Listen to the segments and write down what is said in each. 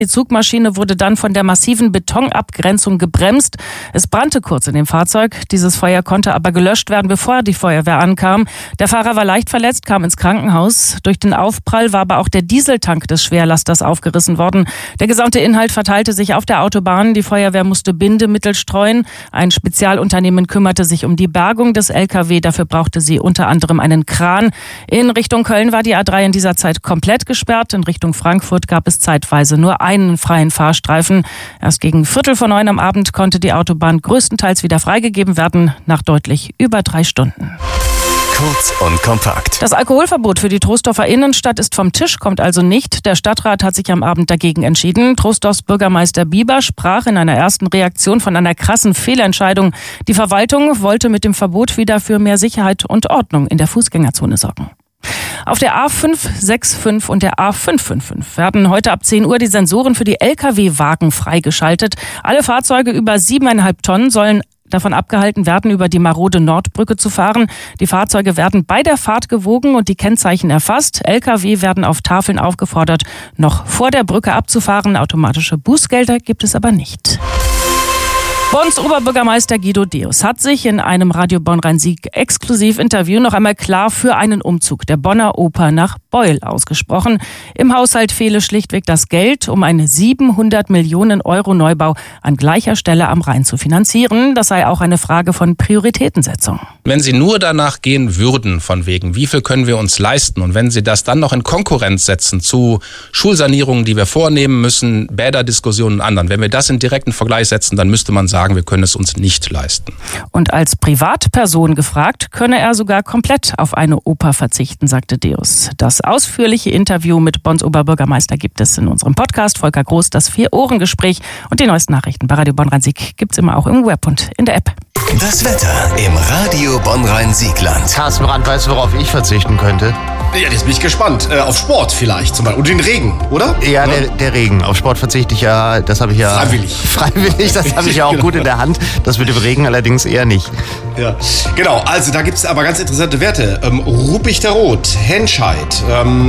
Die Zugmaschine wurde dann von der massiven Betonabgrenzung gebremst. Es brannte kurz in dem Fahrzeug. Dieses Feuer konnte aber gelöscht werden, bevor die Feuerwehr ankam. Der Fahrer war leicht verletzt, kam ins Krankenhaus. Durch den Aufprall war aber auch der Dieseltank des Schwerlasters aufgerissen worden. Der gesamte Inhalt verteilte sich auf der Autobahn. Die Feuerwehr musste Bindemittel streuen. Ein Spezialunternehmen kümmerte sich um die Bergung des LKW. Dafür brauchte sie unter anderem einen Kran. In Richtung Köln war die A3 in dieser Zeit komplett gesperrt. In Richtung Frankfurt gab es zeitweise nur einen freien Fahrstreifen. Erst gegen 8:45 am Abend konnte die Autobahn größtenteils wieder freigegeben werden, nach deutlich über 3 Stunden. Kurz und kompakt. Das Alkoholverbot für die Troisdorfer Innenstadt ist vom Tisch, kommt also nicht. Der Stadtrat hat sich am Abend dagegen entschieden. Troisdorfs Bürgermeister Bieber sprach in einer ersten Reaktion von einer krassen Fehlentscheidung. Die Verwaltung wollte mit dem Verbot wieder für mehr Sicherheit und Ordnung in der Fußgängerzone sorgen. Auf der A565 und der A555 werden heute ab 10 Uhr die Sensoren für die Lkw-Wagen freigeschaltet. Alle Fahrzeuge über 7,5 Tonnen sollen davon abgehalten werden, über die marode Nordbrücke zu fahren. Die Fahrzeuge werden bei der Fahrt gewogen und die Kennzeichen erfasst. Lkw werden auf Tafeln aufgefordert, noch vor der Brücke abzufahren. Automatische Bußgelder gibt es aber nicht. Bonns Oberbürgermeister Guido Deus hat sich in einem Radio Bonn-Rhein-Sieg-Exklusiv-Interview noch einmal klar für einen Umzug der Bonner Oper nach Beuel ausgesprochen. Im Haushalt fehle schlichtweg das Geld, um einen 700 Millionen Euro Neubau an gleicher Stelle am Rhein zu finanzieren. Das sei auch eine Frage von Prioritätensetzung. Wenn Sie nur danach gehen würden, von wegen, wie viel können wir uns leisten, und wenn Sie das dann noch in Konkurrenz setzen zu Schulsanierungen, die wir vornehmen müssen, Bäderdiskussionen und anderen, wenn wir das in direkten Vergleich setzen, dann müsste man sagen, wir können es uns nicht leisten. Und als Privatperson gefragt, könne er sogar komplett auf eine Oper verzichten, sagte Deus. Das ausführliche Interview mit Bonns Oberbürgermeister gibt es in unserem Podcast Volker Groß, das 4-Ohren-Gespräch. Und die neuesten Nachrichten bei Radio Bonn-Rhein-Sieg gibt es immer auch im Web und in der App. Das Wetter im Radio Bonn-Rhein-Siegland. Carsten Brandt, weißt du, worauf ich verzichten könnte? Ja, jetzt bin ich gespannt. Auf Sport vielleicht zum Beispiel. Und den Regen, oder? Ja, der Regen. Auf Sport verzichte ich ja, das habe ich ja... Freiwillig, das habe ich ja auch gut in der Hand. Das mit dem Regen allerdings eher nicht. Ja, genau. Also da gibt es aber ganz interessante Werte. Ruppichteroth, Henscheid,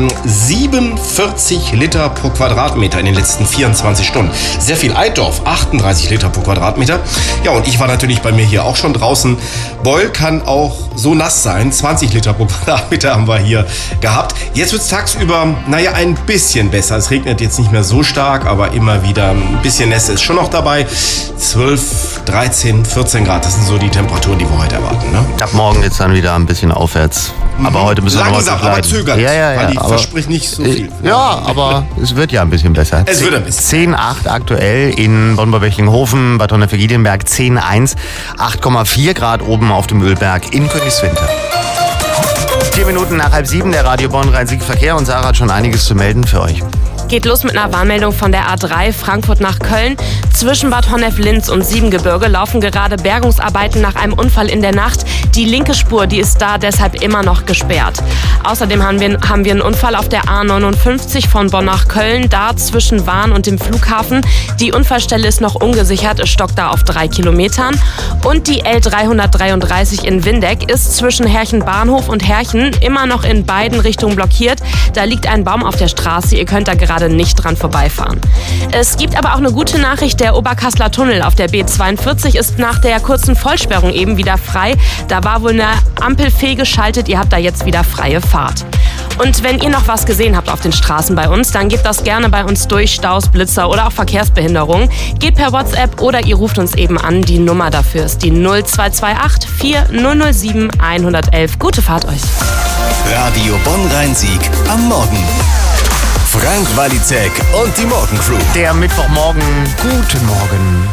47 Liter pro Quadratmeter in den letzten 24 Stunden. Sehr viel. Eitorf, 38 Liter pro Quadratmeter. Ja, und ich war natürlich bei mir hier auch schon draußen. Beuel kann auch so nass sein. 20 Liter pro Quadratmeter haben wir hier gehabt. Jetzt wird es tagsüber, ein bisschen besser. Es regnet jetzt nicht mehr so stark, aber immer wieder ein bisschen Nässe ist schon noch dabei. 12, 13, 14 Grad, das sind so die Temperaturen, die wir heute erwarten. Ne? Ab morgen jetzt dann wieder ein bisschen aufwärts. Aber heute müssen wir langsam, aber zögernd. Ja, weil die verspricht nicht so viel. Ja, aber es wird ja ein bisschen besser. Es wird ein bisschen. 10,8 aktuell in Bonn-Bechtlinghofen, Bad Honnef-Egidionberg 10,1, 8,4 Grad oben auf dem Ölberg in Königswinter. 4 Minuten nach 6:30 der Radio Bonn-Rhein-Sieg-Verkehr, und Sarah hat schon einiges zu melden für euch. Geht los mit einer Warnmeldung von der A3 Frankfurt nach Köln. Zwischen Bad Honnef-Linz und Siebengebirge laufen gerade Bergungsarbeiten nach einem Unfall in der Nacht. Die linke Spur, die ist da deshalb immer noch gesperrt. Außerdem haben wir einen Unfall auf der A59 von Bonn nach Köln, da zwischen Wahn und dem Flughafen. Die Unfallstelle ist noch ungesichert, es stockt da auf 3 Kilometern. Und die L333 in Windeck ist zwischen Herchen-Bahnhof und Herchen immer noch in beiden Richtungen blockiert. Da liegt ein Baum auf der Straße, ihr könnt da gerade nicht dran vorbeifahren. Es gibt aber auch eine gute Nachricht, der Oberkassler Tunnel auf der B42 ist nach der kurzen Vollsperrung eben wieder frei. Da war wohl eine Ampel fehlgeschaltet, ihr habt da jetzt wieder freie Fahrt. Und wenn ihr noch was gesehen habt auf den Straßen bei uns, dann gebt das gerne bei uns durch, Staus, Blitzer oder auch Verkehrsbehinderungen. Geht per WhatsApp oder ihr ruft uns eben an. Die Nummer dafür ist die 0228 4007 111. Gute Fahrt euch. Radio Bonn-Rhein-Sieg am Morgen. Frank Walizek und die Morgencrew. Der Mittwochmorgen. Guten Morgen.